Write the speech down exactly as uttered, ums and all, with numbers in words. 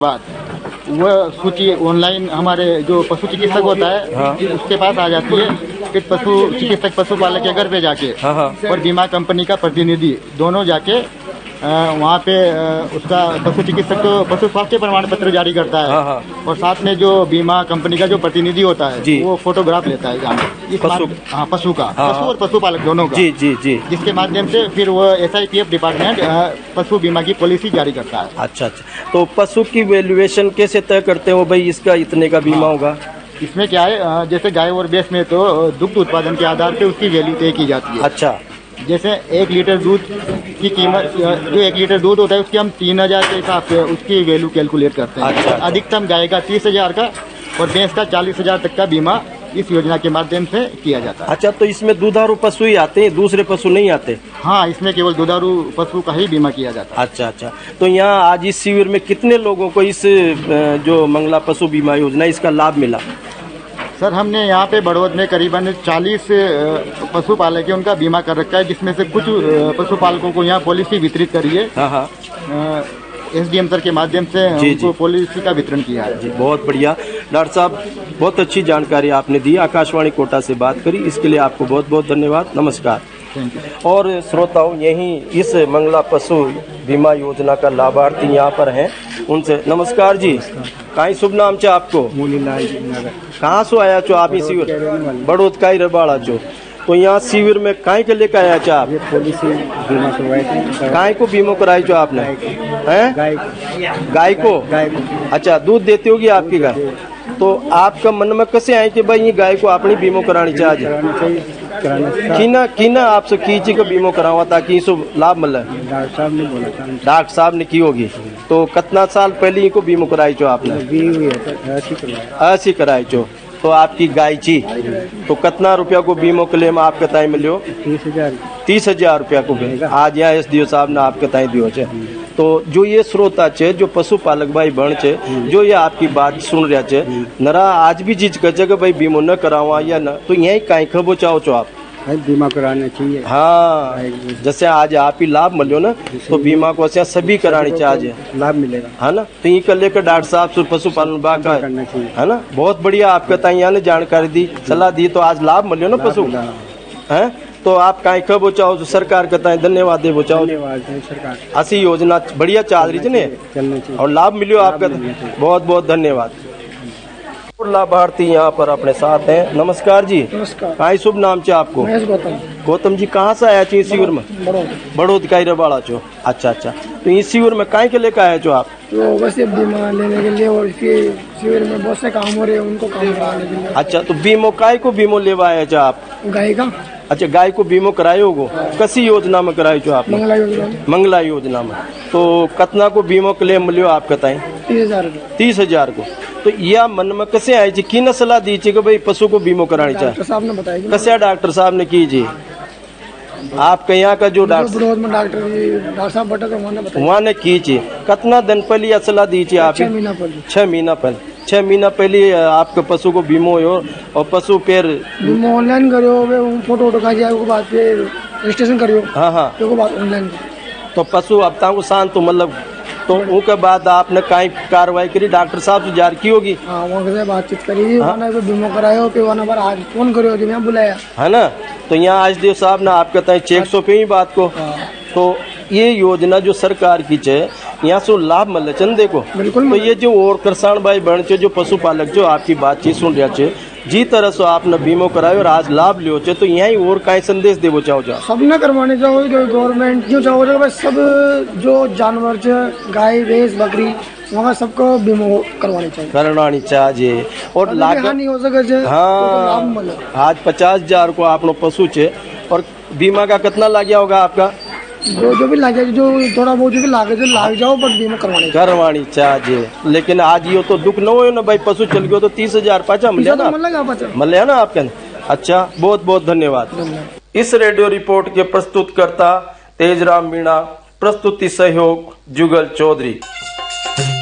बात वो सूची ऑनलाइन हमारे जो पशु चिकित्सक होता है हाँ। उसके पास आ जाती है। फिर पशु चिकित्सक पशुपालक के घर पे जाके हाँ हाँ। और बीमा कंपनी का प्रतिनिधि दोनों जाके वहाँ पे उसका पशु चिकित्सक तो पशु स्वास्थ्य प्रमाण पत्र जारी करता है हाँ हाँ। और साथ में जो बीमा कंपनी का जो प्रतिनिधि होता है वो फोटोग्राफ लेता है जहाँ इस पशु हाँ पशु का हाँ, पशु और पशुपालक दोनों का जी जी जी जिसके माध्यम से फिर वो S I P F department पशु बीमा की पॉलिसी जारी करता है। अच्छा अच्छा तो पशु की वैल्यूएशन कैसे तय करते हो भाई इसका इतने का बीमा हाँ। होगा? इसमें क्या है जैसे गाय और भैंस में तो दुग्ध उत्पादन के आधार पे उसकी वैल्यू तय की जाती है। अच्छा जैसे एक लीटर दूध की कीमत जो एक लीटर दूध होता है उसकी हम तीन हजार के हिसाब से उसकी वैल्यू कैलकुलेट करते हैं। अच्छा, अच्छा। अधिकतम गाय का तीस हजार का और भैंस का चालीस हजार तक का बीमा इस योजना के माध्यम से किया जाता है। अच्छा तो इसमें दुधारू पशु ही आते हैं, दूसरे पशु नहीं आते? हाँ इसमें केवल दुधारू पशु का ही बीमा किया जाता है। अच्छा अच्छा तो यहाँ आज इस शिविर में कितने लोगों को इस जो मंगला पशु बीमा योजना इसका लाभ मिला? सर हमने यहाँ पे बड़ौद में करीबन चालीस पशुपालक है उनका बीमा कर रखा है जिसमें से कुछ पशुपालकों को यहाँ पॉलिसी वितरित करी है एस डी एम सर के माध्यम से उनको पॉलिसी का वितरण किया है। जी बहुत बढ़िया डॉक्टर साहब बहुत अच्छी जानकारी आपने दी। आकाशवाणी कोटा से बात करी इसके लिए आपको बहुत बहुत धन्यवाद। नमस्कार। और श्रोताओं यही इस मंगला पशु बीमा योजना का लाभार्थी यहाँ पर हैं उनसे नमस्कार जी। कहीं शुभ नाम चे आपको? कहाँ से आया चो आप? शिविर बड़ौद का ही रबाड़ा चो तो यहाँ शिविर में काहे के लेकर आया चो आप? पॉलिसी बीमा करवाई थी। काहे को बीमा कराई चो आपने? हैं गाय गाय को गाय को अच्छा दूध देती होगी आपकी गाय तो आपका मन में कैसे आए कि भाई ये गाय को अपनी बीमा करानी चाहिए? कीना कीना आपसे कीची का बीमा करावा ताकि इसको लाभ मिले? डॉक्टर साहब ने बोला था। डॉक्टर साहब ने की होगी तो कितना साल पहले इनको बीमा कराई चो आपने? ऐसी कराई चो तो आपकी गाय ची तो कितना रुपया को बीमा क्लेम आपके ताई मिलो? तीस हजार तीस हजार रुपया को आज यहाँ एस डी ओ साहब ने आपके ताई दियो छे। तो जो ये श्रोता छे जो पशुपालक भाई बहन छे जो ये आपकी बात सुन रहा छे नरा आज भी चीज कहे कि भाई बीमा न करावा या न तो यही कहीं खबो चाहो छो आप बीमा कराना चाहिए। हाँ जैसे आज आप ही लाभ मिलो ना तो बीमा को ऐसे सभी करानी चाहिए लाभ मिलेगा है ना। तो ये कर लेकर डॉक्टर साहब से पशुपालन विभाग का है ना बहुत बढ़िया आपके ताई यहाँ ने जानकारी दी सलाह दी तो आज लाभ मिलो ना पशु है तो आप कहीं कब चाहो तो सरकार कहता है धन्यवाद दे बचाओ सरकार ऐसी योजना बढ़िया चल रही है और लाभ मिलो आपका बहुत बहुत धन्यवाद। लाभार्थी यहाँ पर अपने साथ हैं। नमस्कार जी। नमस्कार। कहाँ शुभ नाम चे आपको? गौतम। गौतम जी कहाँ से आया चाहिए शिविर में? बड़ौद का रबाड़ा चो। अच्छा अच्छा तो इस शिविर में कहीं के लेकर आया चो आप? तो बस ये बीमा लेने के लिए और इसके शिविर में बहुत से काम हो रहे हैं उनको काम कराने के लिए। अच्छा तो बीमो काय को बीमो लेवा आया चो आप? गाय का। अच्छा गाय को बीमो करायो होगो कसी योजना में कराई चो आप? मंगला योजना में। मंगला योजना में तो कितना को बीमो क्लेम मिलो आप बताएं? तीस हजार तीस हजार को तो यह मन में कैसे आई थी की सलाह दी थी कि भाई पशु को बीमा करानी चाहिए? डॉक्टर साहब ने बताया। कैसे डॉक्टर साहब ने की जी? आपके यहाँ का जो डॉक्टर डॉक्टर साहब बता वहाँ ने की थी कितना दिन पहले यह सलाह दी थी आप? छह महीना पहले। छह महीना पहले छह महीना पहले आपके पशु को बीमा हो और पशु पेर ऑनलाइन करो फोटो वोटो खा जाए बाद फिर रजिस्ट्रेशन करो। हाँ हाँ ऑनलाइन तो पशु अब तक शांत तो मतलब तो उसके बाद आपने कहीं कार्रवाई करी डॉक्टर साहब से जार की होगी? हाँ वहाँ से बातचीत करी हाँ? बीमा करायो फिर वहाँ पर आज फोन करो जो मैं बुलाया है ना। तो यहाँ आज देव साहब ने आपके तय चेक सौ पे ही बात को हाँ। तो ये योजना जो सरकार की है यहाँ से लाभ मिले चंदे को बिल्कुल। तो ये जो और किसान भाई बहन जो पशुपालक जो आपकी बातचीत सुन रहा है जी तरह से आपने बीमा करायो और आज लाभ लियो चे तो यही और कहीं संदेश देवो चाहो जाओ? सब न करवाने चाहो जो गवर्नमेंट जो चाहो जो सब जो जानवर गाय भैंस बकरी वहाँ सबको बीमा करवानी चाहिए करवानी चाहिए और लाभ नहीं हो सके। हाँ तो आज पचास हजार को आपनो पशु चे और बीमा का कितना लग गया होगा आपका? जो जो भी लागे जो थोड़ा बहुत जो भी लागे जो लाग जाओ पर बीमा करवानी करवानी चाहिए। लेकिन आज ये तो दुख न हो ना भाई पशु चल गयो तो तीस हजार पाचा मिले ना मिले ना आपके। अच्छा बहुत बहुत धन्यवाद। इस रेडियो रिपोर्ट के प्रस्तुतकर्ता तेजराम मीणा प्रस्तुति सहयोग जुगल चौधरी।